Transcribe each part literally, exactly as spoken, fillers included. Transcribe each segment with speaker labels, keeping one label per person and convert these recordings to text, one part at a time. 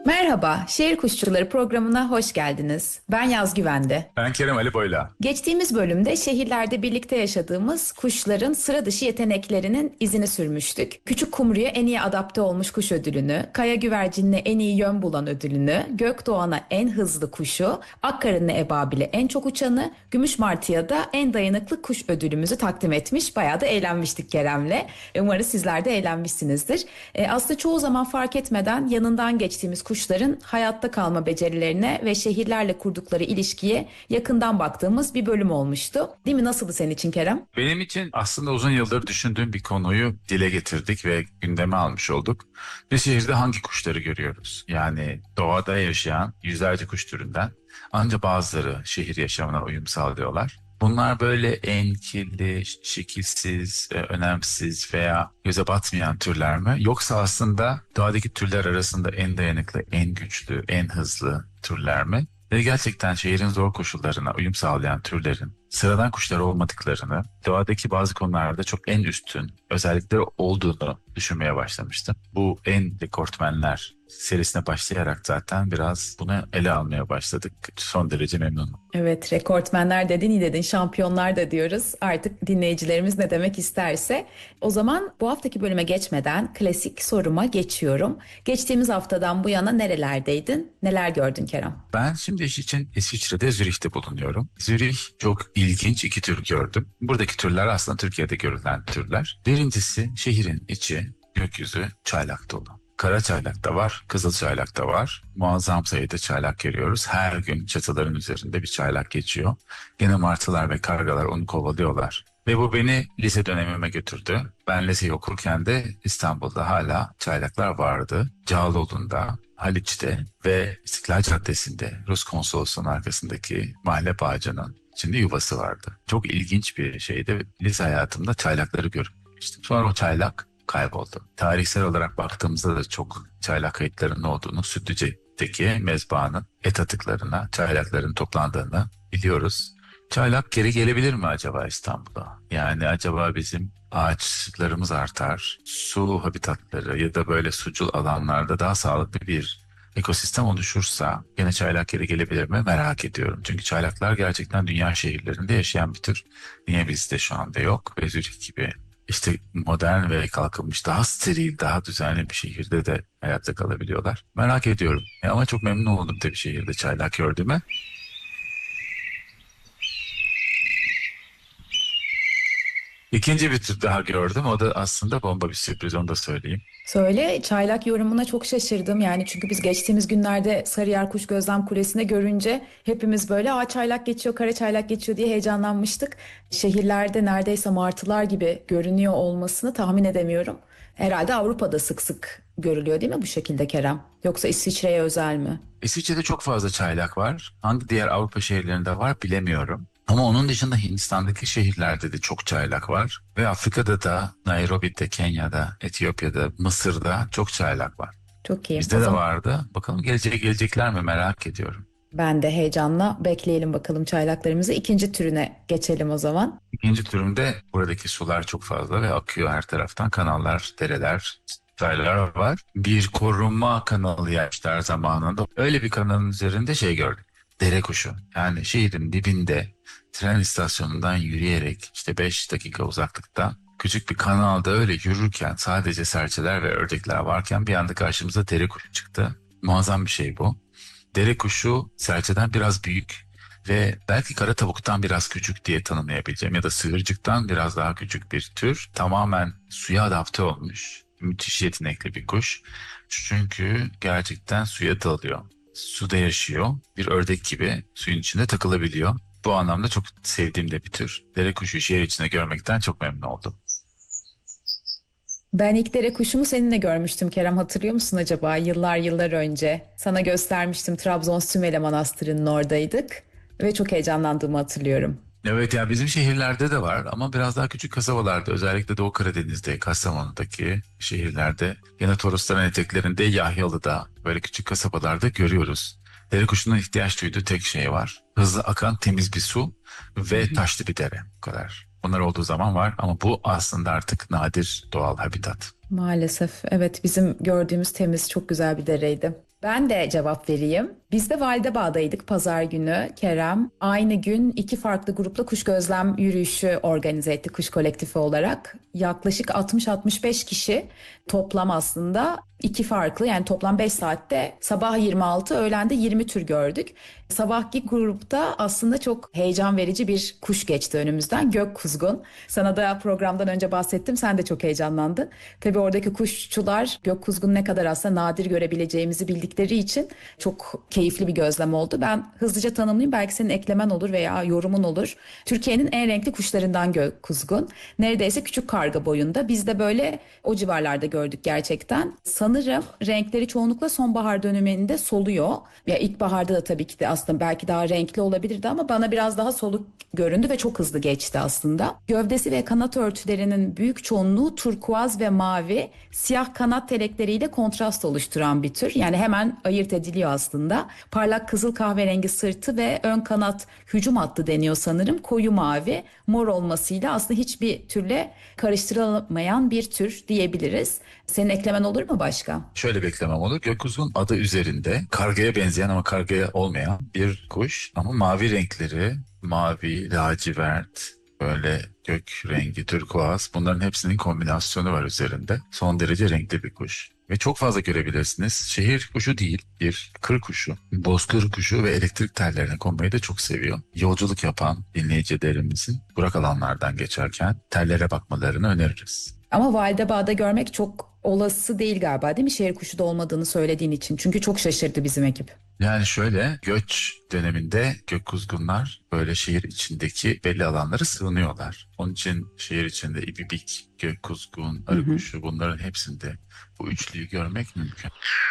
Speaker 1: Merhaba, Şehir Kuşçuları programına hoş geldiniz. Ben Yaz Güvende.
Speaker 2: Ben Kerem Ali Boyla.
Speaker 1: Geçtiğimiz bölümde şehirlerde birlikte yaşadığımız kuşların sıra dışı yeteneklerinin izini sürmüştük. Küçük Kumru'ya en iyi adapte olmuş kuş ödülünü, Kaya Güvercin'le en iyi yön bulan ödülünü, Gökdoğan'a en hızlı kuşu, Akkarınlı Ebabil'e en çok uçanı, Gümüş Martı'ya da en dayanıklı kuş ödülümüzü takdim etmiş. Bayağı da eğlenmiştik Kerem'le. Umarız sizler de eğlenmişsinizdir. E, aslında çoğu zaman fark etmeden yanından geçtiğimiz kuşların hayatta kalma becerilerine ve şehirlerle kurdukları ilişkiye yakından baktığımız bir bölüm olmuştu. Değil mi? Nasıldı senin için Kerem?
Speaker 2: Benim için aslında uzun yıldır düşündüğüm bir konuyu dile getirdik ve gündeme almış olduk. Biz şehirde hangi kuşları görüyoruz? Yani doğada yaşayan yüzlerce kuş türünden ancak bazıları şehir yaşamına uyum sağlıyorlar. Bunlar böyle en kirli, şekilsiz, e, önemsiz veya göze batmayan türler mi? Yoksa aslında doğadaki türler arasında en dayanıklı, en güçlü, en hızlı türler mi? Ve gerçekten şehrin zor koşullarına uyum sağlayan türlerin sıradan kuşlar olmadıklarını, doğadaki bazı konularda çok en üstün özellikleri olduğunu düşünmeye başlamıştım. Bu en rekortmenler serisine başlayarak zaten biraz bunu ele almaya başladık. Son derece memnunum.
Speaker 1: Evet, rekortmenler dedin, iyi dedin, şampiyonlar da diyoruz. Artık dinleyicilerimiz ne demek isterse. O zaman bu haftaki bölüme geçmeden klasik soruma geçiyorum. Geçtiğimiz haftadan bu yana nerelerdeydin? Neler gördün Kerem?
Speaker 2: Ben şimdi iş için İsviçre'de Zürih'te bulunuyorum. Zürih çok ilginç iki tür gördüm. Buradaki türler aslında Türkiye'de görülen türler. Birincisi şehrin içi, gökyüzü çaylak dolu. Kara çaylak da var, kızıl çaylak da var. Muazzam sayıda çaylak görüyoruz. Her gün çatıların üzerinde bir çaylak geçiyor. Yine martılar ve kargalar onu kovalıyorlar. Ve bu beni lise dönemime götürdü. Ben liseyi okurken de İstanbul'da hala çaylaklar vardı. Cağaloğlu'nda, Haliç'te ve İstiklal Caddesi'nde Rus konsolosluğunun arkasındaki mahalle bağcının içinde yuvası vardı. Çok ilginç bir şeydi. Lise hayatımda çaylakları görmüştüm. Sonra o çaylak kayboldu. Tarihsel olarak baktığımızda da çok çaylak kayıtlarının olduğunu, Sütlüce'deki mezbahanın et atıklarına çaylakların toplandığını biliyoruz. Çaylak geri gelebilir mi acaba İstanbul'a? Yani acaba bizim ağaçlarımız artar, su habitatları ya da böyle sucul alanlarda daha sağlıklı bir ekosistem oluşursa gene çaylak geri gelebilir mi merak ediyorum. Çünkü çaylaklar gerçekten dünya şehirlerinde yaşayan bir tür. Niye bizde şu anda yok? Ve Zürih gibi işte modern ve kalkınmış, daha steril, daha düzenli bir şehirde de hayatta kalabiliyorlar. Merak ediyorum. E ama çok memnun oldum tabii şehirde çaylak gördüğüme. İkinci bir tür daha gördüm. O da aslında bomba bir sürpriz, onu da söyleyeyim.
Speaker 1: Söyle, çaylak yorumuna çok şaşırdım. Yani çünkü biz geçtiğimiz günlerde Sarıyer Kuş Gözlem Kulesi'ne görünce hepimiz böyle aa çaylak geçiyor, kara çaylak geçiyor diye heyecanlanmıştık. Şehirlerde neredeyse martılar gibi görünüyor olmasını tahmin edemiyorum. Herhalde Avrupa'da sık sık görülüyor değil mi bu şekilde Kerem? Yoksa İsviçre'ye özel mi?
Speaker 2: İsviçre'de çok fazla çaylak var. Hangi diğer Avrupa şehirlerinde var bilemiyorum. Ama onun dışında Hindistan'daki şehirlerde de çok çaylak var. Ve Afrika'da da, Nairobi'de, Kenya'da, Etiyopya'da, Mısır'da çok çaylak var.
Speaker 1: Çok iyi. O
Speaker 2: Bizde de
Speaker 1: zaman
Speaker 2: vardı. Bakalım gelecek gelecekler mi merak ediyorum.
Speaker 1: ben de heyecanla bekleyelim bakalım çaylaklarımızı. İkinci türüne geçelim o zaman.
Speaker 2: İkinci türümde buradaki sular çok fazla ve akıyor her taraftan. Kanallar, dereler, çaylar var. Bir koruma kanalı yapmışlar zamanında. Öyle bir kanalın üzerinde şey gördük. Dere kuşu. Yani şehrin dibinde tren istasyonundan yürüyerek işte beş dakika uzaklıkta küçük bir kanalda öyle yürürken sadece serçeler ve ördekler varken bir anda karşımıza dere kuşu çıktı. Muazzam bir şey bu. Dere kuşu serçeden biraz büyük ve belki kara tavuktan biraz küçük diye tanımlayabileceğim ya da sığırcıktan biraz daha küçük bir tür. Tamamen suya adapte olmuş. Müthiş yetenekli bir kuş. Çünkü gerçekten suya dalıyor. Suda yaşıyor. Bir ördek gibi suyun içinde takılabiliyor. Bu anlamda çok sevdiğim de bir tür. Dere kuşu şehir içinde görmekten çok memnun oldum.
Speaker 1: Ben ilk dere kuşumu seninle görmüştüm Kerem, hatırlıyor musun acaba? Yıllar yıllar önce. Sana göstermiştim, Trabzon Sümele Manastırı'nın oradaydık. Ve çok heyecanlandığımı hatırlıyorum.
Speaker 2: Evet ya bizim şehirlerde de var ama biraz daha küçük kasabalarda özellikle Doğu Karadeniz'de, Kastamonu'daki şehirlerde yine Torosların eteklerinde Yahyalı'da böyle küçük kasabalarda görüyoruz. Dere kuşunun ihtiyaç duyduğu tek şey var. Hızlı akan temiz bir su ve taşlı bir dere. Bu kadar. Bunlar olduğu zaman var ama bu aslında artık nadir doğal habitat.
Speaker 1: Maalesef evet, bizim gördüğümüz temiz çok güzel bir dereydi. Ben de cevap vereyim. Biz de Validebağ'daydık pazar günü Kerem. Aynı gün iki farklı grupla kuş gözlem yürüyüşü organize ettik kuş kolektifi olarak. Yaklaşık altmış altmış beş kişi toplam aslında iki farklı yani toplam beş saatte sabah yirmi altı öğlende yirmi tür gördük. Sabahki grupta aslında çok heyecan verici bir kuş geçti önümüzden. Gökkuzgun. Sana da programdan önce bahsettim. Sen de çok heyecanlandın. Tabii oradaki kuşçular gökkuzgun ne kadar aslında nadir görebileceğimizi bildikleri için çok keyifli bir gözlem oldu. Ben hızlıca tanımlayayım. Belki senin eklemen olur veya yorumun olur. Türkiye'nin en renkli kuşlarından gökkuzgun. Neredeyse küçük karga boyunda. Biz de böyle o civarlarda gördük gerçekten. Sanırım renkleri çoğunlukla sonbahar döneminde soluyor. Ya ilkbaharda da tabii ki de aslında belki daha renkli olabilirdi ama bana biraz daha soluk göründü ve çok hızlı geçti aslında. Gövdesi ve kanat örtülerinin büyük çoğunluğu turkuaz ve mavi, siyah kanat telekleriyle kontrast oluşturan bir tür. Yani hemen ayırt ediliyor aslında. Parlak kızıl kahverengi sırtı ve ön kanat hücum hattı deniyor sanırım. Koyu mavi, mor olmasıyla aslında hiçbir türle karıştırılamayan bir tür diyebiliriz. Senin eklemen olur mu başka?
Speaker 2: Şöyle bir eklemem olur. Gökkuzgun adı üzerinde kargaya benzeyen ama kargaya olmayan bir kuş. Ama mavi renkleri, mavi, lacivert, böyle gök rengi, turkuaz, bunların hepsinin kombinasyonu var üzerinde. Son derece renkli bir kuş. Ve çok fazla görebilirsiniz. Şehir kuşu değil, bir kır kuşu. Bozkır kuşu ve elektrik tellerine konmayı da çok seviyor. Yolculuk yapan dinleyicilerimizin kurak alanlardan geçerken tellere bakmalarını öneririz.
Speaker 1: Ama Validebağ'da görmek çok olası değil galiba, değil mi? Şehir kuşu da olmadığını söylediğin için. Çünkü çok şaşırdı bizim ekip.
Speaker 2: Yani şöyle, göç döneminde gökkuzgunlar böyle şehir içindeki belli alanlara sığınıyorlar. Onun için şehir içinde ibibik, gökkuzgun,
Speaker 1: Hı
Speaker 2: arı
Speaker 1: hı.
Speaker 2: kuşu, bunların hepsinde bu üçlüyü görmek mümkün.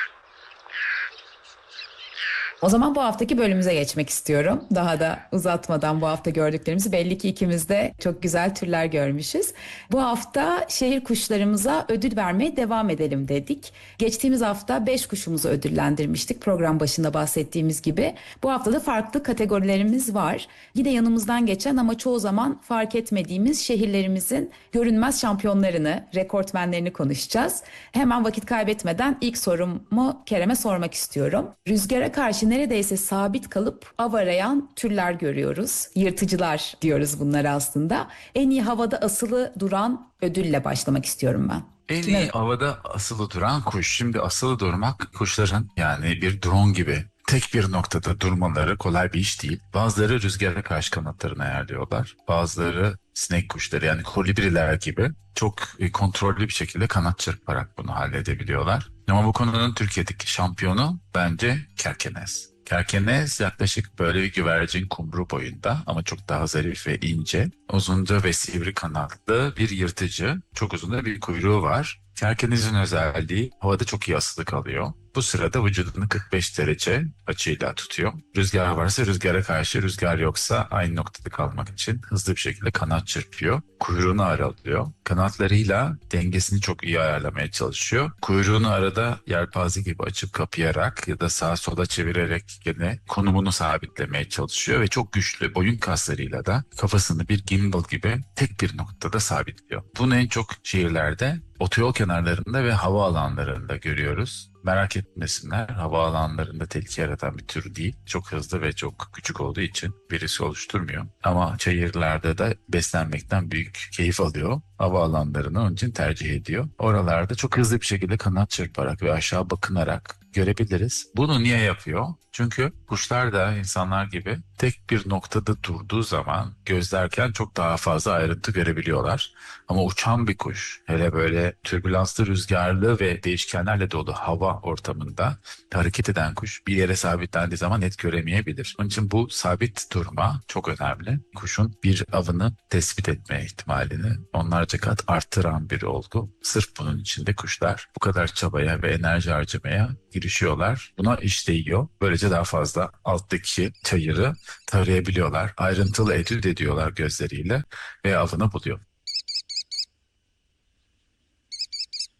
Speaker 1: O zaman bu haftaki bölümümüze geçmek istiyorum. Daha da uzatmadan bu hafta gördüklerimizi, belli ki ikimiz de çok güzel türler görmüşüz. Bu hafta şehir kuşlarımıza ödül vermeye devam edelim dedik. Geçtiğimiz hafta beş kuşumuzu ödüllendirmiştik program başında bahsettiğimiz gibi. Bu hafta da farklı kategorilerimiz var. Yine yanımızdan geçen ama çoğu zaman fark etmediğimiz şehirlerimizin görünmez şampiyonlarını, rekortmenlerini konuşacağız. Hemen vakit kaybetmeden ilk sorumu Kerem'e sormak istiyorum. Rüzgara karşı neredeyse sabit kalıp av arayan türler görüyoruz. Yırtıcılar diyoruz bunlara aslında. En iyi havada asılı duran ödülle başlamak istiyorum ben.
Speaker 2: En
Speaker 1: Kime?
Speaker 2: iyi havada asılı duran kuş. Şimdi asılı durmak kuşların yani bir drone gibi tek bir noktada durmaları kolay bir iş değil. Bazıları rüzgara karşı kanatlarını ayarlıyorlar. Bazıları sinek kuşları yani kolibriler gibi çok e, kontrollü bir şekilde kanat çırparak bunu halledebiliyorlar. Ama bu konunun Türkiye'deki şampiyonu bence kerkenez. Kerkenez yaklaşık böyle bir güvercin kumru boyunda ama çok daha zarif ve ince. Uzunca ve sivri kanatlı bir yırtıcı. Çok uzun da bir kuyruğu var. Kerkenez'in özelliği havada çok iyi asılı kalıyor. Bu sırada vücudunu kırk beş derece açıyla tutuyor. Rüzgar varsa rüzgara karşı, rüzgar yoksa aynı noktada kalmak için hızlı bir şekilde kanat çırpıyor. Kuyruğunu aralıyor. Kanatlarıyla dengesini çok iyi ayarlamaya çalışıyor. Kuyruğunu arada yelpaze gibi açıp kapayarak ya da sağa sola çevirerek gene konumunu sabitlemeye çalışıyor ve çok güçlü boyun kaslarıyla da kafasını bir gimbal gibi tek bir noktada sabitliyor. Bunu en çok şehirlerde, otoyol kenarlarında ve hava alanlarında görüyoruz. Merak etmesinler, hava alanlarında tehlike yaratan bir tür değil. Çok hızlı ve çok küçük olduğu için virüs oluşturmuyor. Ama şehirlerde de beslenmekten büyük keyif alıyor. Hava alanlarını onun için tercih ediyor. Oralarda çok hızlı bir şekilde kanat çırparak ve aşağı bakınarak görebiliriz. Bunu niye yapıyor? Çünkü kuşlar da insanlar gibi tek bir noktada durduğu zaman gözlerken çok daha fazla ayrıntı görebiliyorlar. Ama uçan bir kuş, hele böyle türbülanslı, rüzgarlı ve değişkenlerle dolu hava ortamında hareket eden kuş bir yere sabitlendiği zaman net göremeyebilir. Onun için bu sabit durma çok önemli. Kuşun bir avını tespit etme ihtimalini onlarca kat arttıran bir olgu. Sırf bunun için de kuşlar bu kadar çabaya ve enerji harcamaya girişiyorlar. Buna iş değiyor. Böylece daha fazla alttaki çayırı tarayabiliyorlar. Ayrıntılı etüt ediyorlar gözleriyle ve avını buluyor.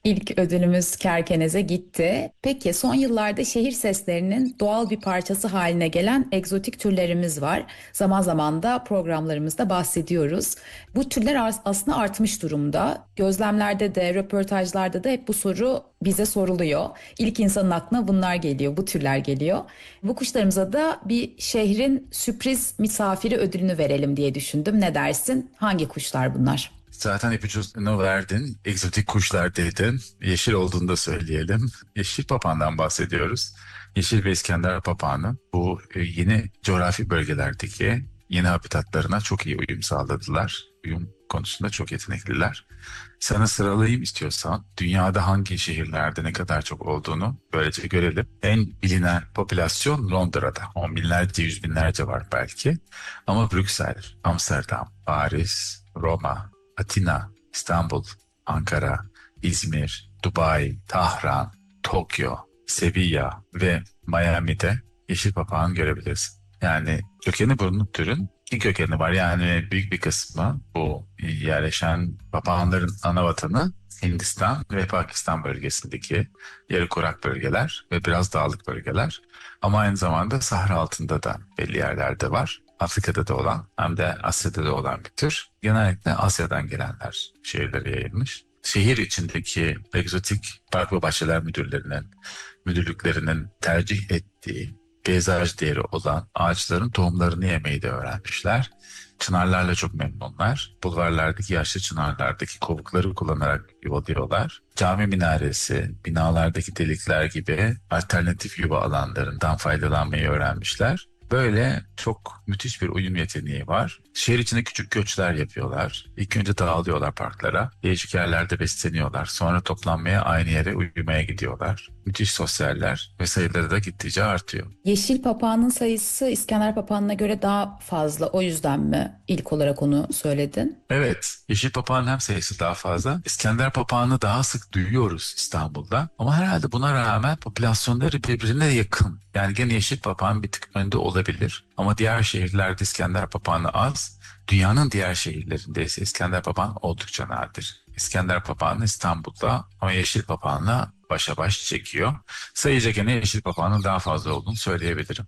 Speaker 1: İlk ödülümüz Kerkenez'e gitti. Peki son yıllarda şehir seslerinin doğal bir parçası haline gelen egzotik türlerimiz var. Zaman zaman da programlarımızda bahsediyoruz. Bu türler as- aslında artmış durumda. Gözlemlerde de, röportajlarda da hep bu soru bize soruluyor. İlk insanın aklına bunlar geliyor, bu türler geliyor. Bu kuşlarımıza da bir şehrin sürpriz misafiri ödülünü verelim diye düşündüm. Ne dersin? Hangi kuşlar bunlar?
Speaker 2: Zaten ipucunu verdin. Egzotik kuşlar dedin. Yeşil olduğunu da söyleyelim. Yeşil papağandan bahsediyoruz. Yeşil ve İskender papağanı bu e, yeni coğrafi bölgelerdeki yeni habitatlarına çok iyi uyum sağladılar. Uyum konusunda çok yetenekliler. Sana sıralayayım istiyorsan dünyada hangi şehirlerde ne kadar çok olduğunu böylece görelim. En bilinen popülasyon Londra'da. On binlerce, yüz binlerce var belki. Ama Brüksel, Amsterdam, Paris, Roma, Atina, İstanbul, Ankara, İzmir, Dubai, Tahran, Tokyo, Sevilla ve Miami'de yeşil papağan görebiliriz. Yani kökeni bulunuk türün iki kökeni var. Yani büyük bir kısmı bu yerleşen papağanların ana vatanı Hindistan ve Pakistan bölgesindeki yarı kurak bölgeler ve biraz dağlık bölgeler. Ama aynı zamanda Sahra altında da belli yerlerde var. Afrika'da da olan hem de Asya'da da olan bir tür. Genellikle Asya'dan gelenler şehirlere yayılmış. Şehir içindeki egzotik park ve bahçeler müdürlerinin, müdürlüklerinin tercih ettiği peyzaj değeri olan ağaçların tohumlarını yemeyi de öğrenmişler. Çınarlarla çok memnunlar. Bulvarlardaki yaşlı çınarlardaki kovukları kullanarak yuvalıyorlar. Cami minaresi, binalardaki delikler gibi alternatif yuva alanlarından faydalanmayı öğrenmişler. Böyle çok müthiş bir uyum yeteneği var. Şehir içinde küçük göçler yapıyorlar. İlk önce dağılıyorlar parklara. Değişik yerlerde besleniyorlar. Sonra toplanmaya aynı yere uyumaya gidiyorlar. Müthiş sosyaller ve sayıları da gittikçe artıyor.
Speaker 1: Yeşil papağanın sayısı İskender papağanına göre daha fazla. O yüzden mi ilk olarak onu söyledin?
Speaker 2: Evet, yeşil papağanın hem sayısı daha fazla. İskender papağanı daha sık duyuyoruz İstanbul'da. Ama herhalde buna rağmen popülasyonları birbirine yakın. Yani gene yeşil papağan bir tık önde olabilir. Ama diğer şehirlerde İskender papağanı az. Dünyanın diğer şehirlerinde ise İskender papağanı oldukça nadir. İskender papağanı İstanbul'da ama yeşil papağanla başa baş çekiyor. Sayıca gene yeşil papağanın daha fazla olduğunu söyleyebilirim.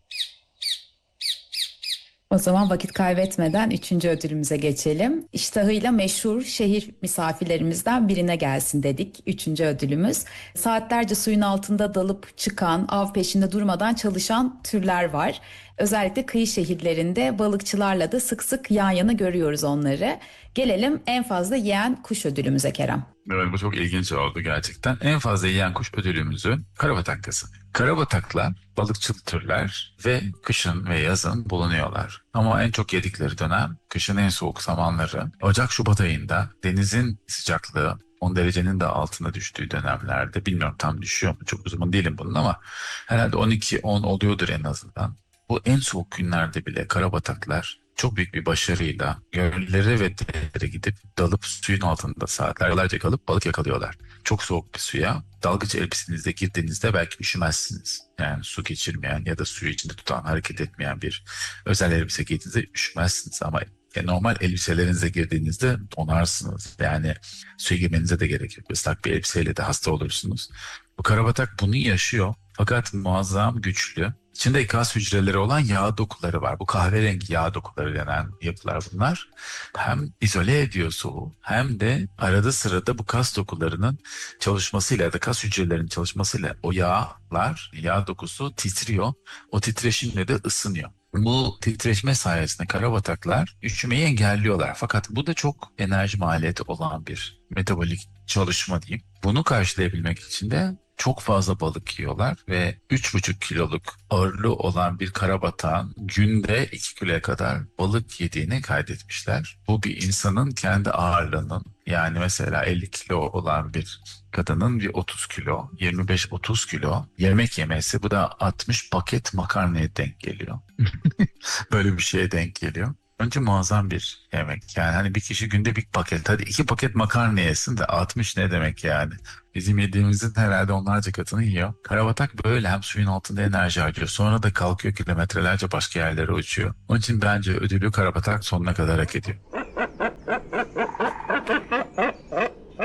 Speaker 1: O zaman vakit kaybetmeden üçüncü ödülümüze geçelim. İştahıyla meşhur şehir misafirlerimizden birine gelsin dedik. Üçüncü ödülümüz. Saatlerce suyun altında dalıp çıkan, av peşinde durmadan çalışan türler var. Özellikle kıyı şehirlerinde balıkçılarla da sık sık yan yana görüyoruz onları. Gelelim en fazla yiyen kuş ödülümüze Kerem.
Speaker 2: Evet, bu çok ilginç oldu gerçekten. En fazla yiyen kuş ödülümüzü karabatak kazanıyor. Karabataklar balıkçıl türler ve kışın ve yazın bulunuyorlar. Ama en çok yedikleri dönem kışın en soğuk zamanları. Ocak-Şubat ayında denizin sıcaklığı on derecenin de altına düştüğü dönemlerde, bilmiyorum tam düşüyor mu, çok uzman değilim bunun ama herhalde on iki on oluyordur en azından. Bu en soğuk günlerde bile karabataklar çok büyük bir başarıyla göllere ve derelere gidip dalıp suyun altında saatlerce kalıp balık yakalıyorlar. Çok soğuk bir suya dalgıç elbisenizle girdiğinizde belki üşümezsiniz. Yani su geçirmeyen ya da suyu içinde tutan, hareket etmeyen bir özel elbise giydiğinizde üşümezsiniz ama e, normal elbiselerinize girdiğinizde donarsınız. Yani suya girmenize de gerek yok. Islak bir elbiseyle de hasta olursunuz. Bu karabatak bunu yaşıyor fakat muazzam güçlü. İçinde ikaz hücreleri olan yağ dokuları var. Bu kahverengi yağ dokuları denen yapılar bunlar. Hem izole ediyor soğuğu hem de arada sırada bu kas dokularının çalışmasıyla ya da kas hücrelerinin çalışmasıyla o yağlar, yağ dokusu titriyor. O titreşimle de ısınıyor. Bu titreşme sayesinde karabataklar üşümeyi engelliyorlar. Fakat bu da çok enerji maliyeti olan bir metabolik çalışma diyeyim. Bunu karşılayabilmek için de çok fazla balık yiyorlar ve üç buçuk kiloluk ağırlığı olan bir karabatağın günde iki kiloya kadar balık yediğini kaydetmişler. Bu bir insanın kendi ağırlığının, yani mesela elli kilo olan bir kadının bir otuz kilo, yirmi beş otuz kilo yemek yemesi, bu da altmış paket makarnaya denk geliyor. Böyle bir şeye denk geliyor. Önce muazzam bir yemek. Yani hani bir kişi günde bir paket, hadi iki paket makarna yesin de altmış ne demek yani? Bizim yediğimizin herhalde onlarca katını yiyor. Karabatak böyle hem suyun altında enerji harcıyor. Sonra da kalkıyor kilometrelerce başka yerlere uçuyor. Onun için bence ödülü karabatak sonuna kadar hak ediyor.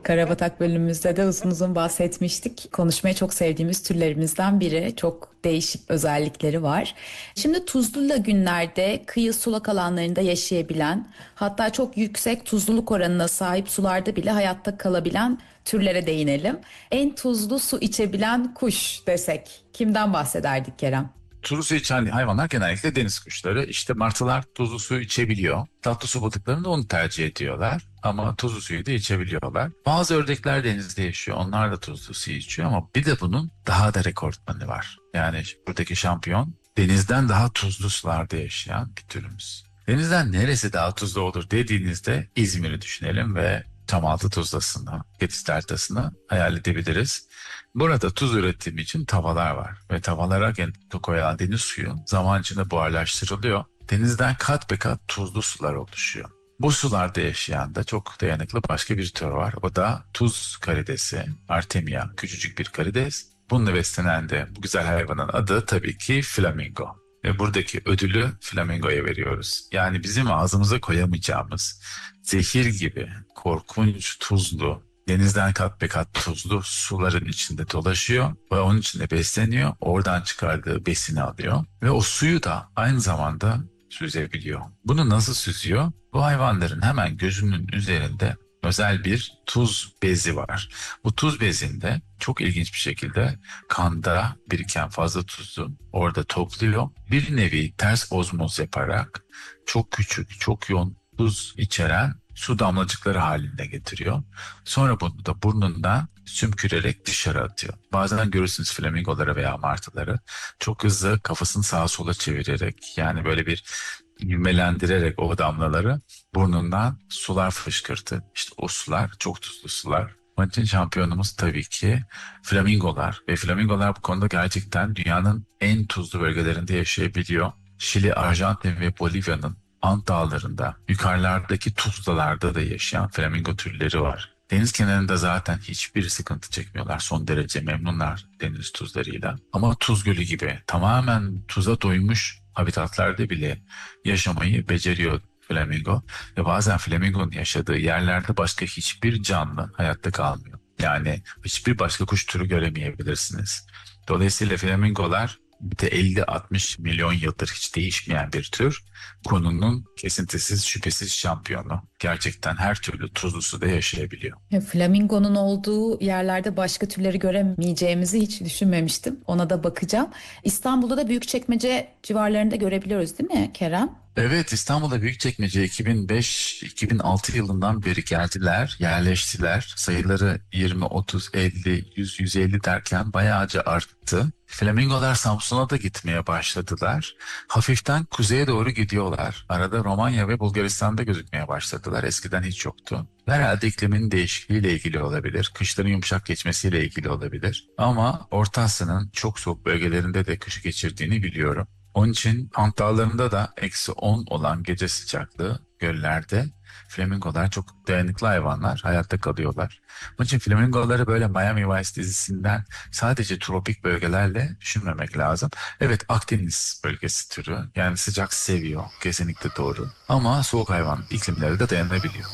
Speaker 1: Karabatak bölümümüzde de uzun uzun bahsetmiştik. Konuşmayı çok sevdiğimiz türlerimizden biri. Çok değişik özellikleri var. Şimdi tuzlu lagünlerde kıyı sulak alanlarında yaşayabilen, hatta çok yüksek tuzluluk oranına sahip sularda bile hayatta kalabilen türlere değinelim. En tuzlu su içebilen kuş desek kimden bahsederdik Kerem?
Speaker 2: Tuzlu su içen hayvanlar genellikle deniz kuşları. İşte martılar tuzlu su içebiliyor. Tatlı su balıklarında onu tercih ediyorlar. Ama tuzlu suyu da içebiliyorlar. Bazı ördekler denizde yaşıyor. Onlar da tuzlu su içiyor ama bir de bunun daha da rekortmanı var. Yani buradaki şampiyon denizden daha tuzlu sularda yaşayan bir türümüz. Denizden neresi daha tuzlu olur dediğinizde İzmir'i düşünelim ve Çamaltı Tuzlası'nı, Gediz Deltası'nı hayal edebiliriz. Burada tuz üretimi için tavalar var ve tavalara koyulan deniz suyu zaman içinde buharlaştırılıyor. Denizden kat be kat tuzlu sular oluşuyor. Bu sularda yaşayan da çok dayanıklı başka bir tür var. O da tuz karidesi, Artemia, küçücük bir karides. Bununla beslenen de bu güzel hayvanın adı tabii ki flamingo. Ve buradaki ödülü flamingoya veriyoruz. Yani bizim ağzımıza koyamayacağımız zehir gibi korkunç tuzlu, denizden kat be kat tuzlu suların içinde dolaşıyor ve onun içinde besleniyor. Oradan çıkardığı besini alıyor ve o suyu da aynı zamanda süzebiliyor. Bunu nasıl süzüyor? Bu hayvanların hemen gözünün üzerinde özel bir tuz bezi var. Bu tuz bezinde çok ilginç bir şekilde kanda biriken fazla tuzu orada topluyor. Bir nevi ters ozmoz yaparak çok küçük, çok yoğun tuz içeren su damlacıkları halinde getiriyor. Sonra bunu da burnundan sümkürerek dışarı atıyor. Bazen görürsünüz flamingoları veya martıları çok hızlı kafasını sağa sola çevirerek, yani böyle bir ivmelendirerek o damlaları burnundan sular fışkırtı. İşte o sular çok tuzlu sular. Onun için şampiyonumuz tabii ki flamingolar ve flamingolar bu konuda gerçekten dünyanın en tuzlu bölgelerinde yaşayabiliyor. Şili, Arjantin ve Bolivya'nın Ant Dağları'nda, yukarılardaki tuzlalarda da yaşayan flamingo türleri var. Deniz kenarında zaten hiçbir sıkıntı çekmiyorlar. Son derece memnunlar deniz tuzlarıyla. Ama Tuz Gölü gibi tamamen tuza doymuş habitatlarda bile yaşamayı beceriyor flamingo. Ve bazen flamingonun yaşadığı yerlerde başka hiçbir canlı hayatta kalmıyor. Yani hiçbir başka kuş türü göremeyebilirsiniz. Dolayısıyla flamingolar bir de elli altmış milyon yıldır hiç değişmeyen bir tür. Konunun kesintisiz şüphesiz şampiyonu. Gerçekten her türlü tuzlu suda yaşayabiliyor.
Speaker 1: Ya, flamingonun olduğu yerlerde başka türleri göremeyeceğimizi hiç düşünmemiştim. Ona da bakacağım. İstanbul'da da Büyükçekmece civarlarında görebiliyoruz değil mi Kerem?
Speaker 2: Evet, İstanbul'da Büyükçekmece iki bin beş iki bin altı yılından beri geldiler, yerleştiler. Sayıları yirmi, otuz, elli, yüz, yüz elli derken bayağıca arttı. Flamingolar Samsun'a da gitmeye başladılar. Hafiften kuzeye doğru gidiyorlar. Arada Romanya ve Bulgaristan'da gözükmeye başladılar. Eskiden hiç yoktu. Herhalde iklimin değişikliğiyle ilgili olabilir. Kışların yumuşak geçmesiyle ilgili olabilir. Ama Orta Asya'nın çok soğuk bölgelerinde de kışı geçirdiğini biliyorum. Onun için Ant Dağları'nda da eksi on olan gece sıcaklığı göllerde flamingolar çok dayanıklı hayvanlar, hayatta kalıyorlar. Onun için flamingoları böyle Miami Vice dizisinden sadece tropik bölgelerle düşünmemek lazım. Evet, Akdeniz bölgesi türü, yani sıcak seviyor, kesinlikle doğru. Ama soğuk hayvan iklimleri de dayanabiliyor.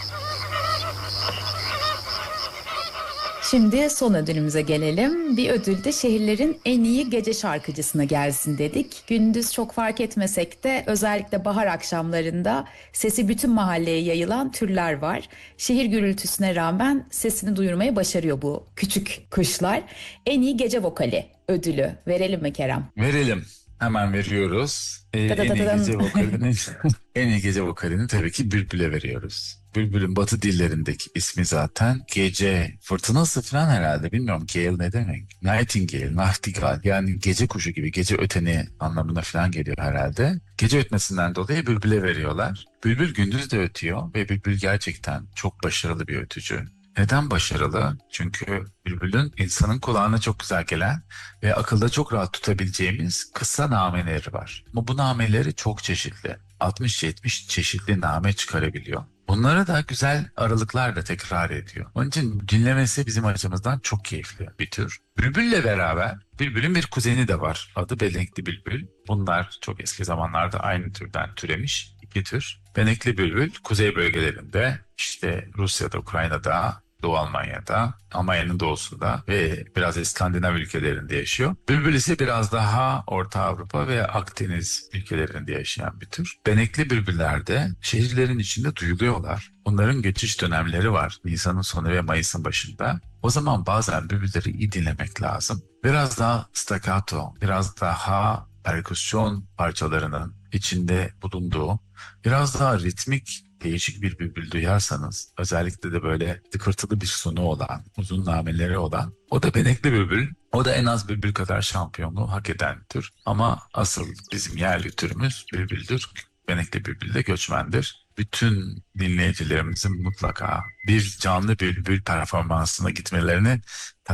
Speaker 1: Şimdi son ödülümüze gelelim. Bir ödül de şehirlerin en iyi gece şarkıcısına gelsin dedik. Gündüz çok fark etmesek de özellikle bahar akşamlarında sesi bütün mahalleye yayılan türler var. Şehir gürültüsüne rağmen sesini duyurmayı başarıyor bu küçük kuşlar. En iyi gece vokali ödülü verelim mi Kerem?
Speaker 2: Verelim. Hemen veriyoruz. Ee, en iyi gece vokalini, en iyi gece vokalini tabii ki Bülbül'e veriyoruz. Bülbül'ün Batı dillerindeki ismi zaten gece fırtınası falan herhalde, bilmiyorum gale ne demek. Nightingale, nachtigall, yani gece kuşu gibi, gece öteni anlamına falan geliyor herhalde. Gece ötmesinden dolayı Bülbül'e veriyorlar. Bülbül gündüz de ötüyor ve Bülbül gerçekten çok başarılı bir ötücü. Neden başarılı? Çünkü bülbülün insanın kulağına çok güzel gelen ve akılda çok rahat tutabileceğimiz kısa nameleri var. Ama bu nameleri çok çeşitli. altmış yetmiş çeşitli name çıkarabiliyor. Bunları da güzel aralıklarla tekrar ediyor. Onun için dinlemesi bizim açımızdan çok keyifli bir tür. Bülbülle beraber bülbülün bir kuzeni de var. Adı Benekli Bülbül. Bunlar çok eski zamanlarda aynı türden türemiş iki tür. Benekli bülbül kuzey bölgelerinde, işte Rusya'da, Ukrayna'da, Doğu Almanya'da, Almanya'nın doğusunda ve biraz İskandinav ülkelerinde yaşıyor. Bülbül ise biraz daha Orta Avrupa ve Akdeniz ülkelerinde yaşayan bir tür. Benekli bülbüllerde şehirlerin içinde duyuluyorlar. Onların geçiş dönemleri var. Nisan'ın sonu ve Mayıs'ın başında. O zaman bazen bülbülleri iyi dinlemek lazım. Biraz daha staccato, biraz daha perküsyon parçalarının içinde bulunduğu, biraz daha ritmik değişik bir bülbül duyarsanız, özellikle de böyle tıkırtılı bir sonu olan, uzun nameleri olan, o da benekli bülbül. O da en az bülbül kadar şampiyonluğu hak eden tür. Ama asıl bizim yerli türümüz bülbüldür. Benekli bülbül de göçmendir. Bütün dinleyicilerimizin mutlaka bir canlı bülbül performansına gitmelerini